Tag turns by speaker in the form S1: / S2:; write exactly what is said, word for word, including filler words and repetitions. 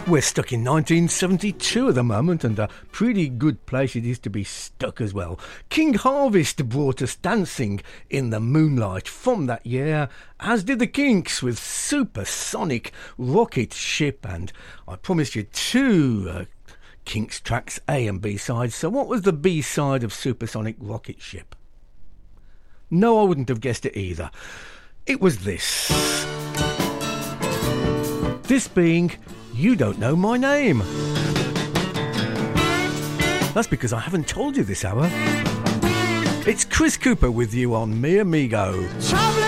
S1: We're stuck in nineteen seventy-two at the moment, and a pretty good place it is to be stuck as well. King Harvest brought us Dancing in the Moonlight from that year, as did the Kinks with Supersonic Rocket Ship, and I promised you two uh, Kinks tracks, A and B sides. So what was the B side of Supersonic Rocket Ship? No, I wouldn't have guessed it either. It was this. This being You Don't Know My Name. That's because I haven't told you this hour. It's Chris Cooper with you on Mi Amigo.